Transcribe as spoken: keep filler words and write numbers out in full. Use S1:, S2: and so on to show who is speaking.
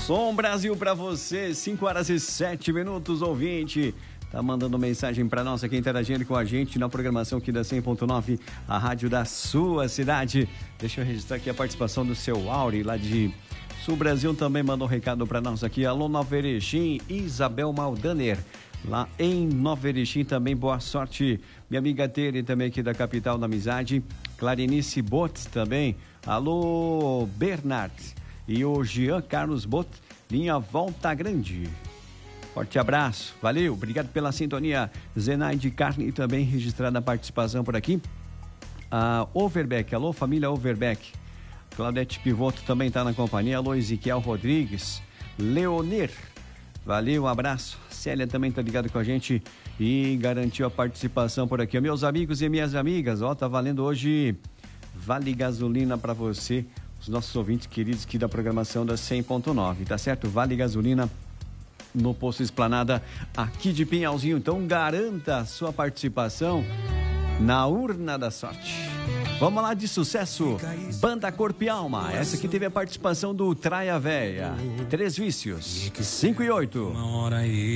S1: Som Brasil pra você, cinco horas e sete minutos, ouvinte. Tá mandando mensagem pra nós aqui, interagindo com a gente na programação aqui da cem ponto nove, a rádio da sua cidade. Deixa eu registrar aqui a participação do seu Auri, lá de Sul Brasil, também mandou um recado pra nós aqui. Alô, Nova Erechim, Isabel Maldaner, lá em Nova Erechim também, boa sorte. Minha amiga Tere, também aqui da capital da amizade. Clarinice Botts também. Alô, Bernard. E o Jean Carlos Bot, linha Volta Grande. Forte abraço, valeu, obrigado pela sintonia. Zenaide Carne também registrada a participação por aqui. A Overbeck, alô família Overbeck. Claudete Pivoto também está na companhia. Alô Ezequiel Rodrigues, Leonir, valeu, um abraço. Célia também está ligada com a gente e garantiu a participação por aqui. Meus amigos e minhas amigas, ó, tá valendo hoje Vale Gasolina para você, os nossos ouvintes queridos aqui da programação da cem ponto nove, tá certo? Vale Gasolina no Posto Esplanada aqui de Pinhalzinho. Então garanta a sua participação na Urna da Sorte. Vamos lá de sucesso, Banda Corpo e Alma. Essa aqui teve a participação do Traia Véia. Três Vícios, cinco e oito.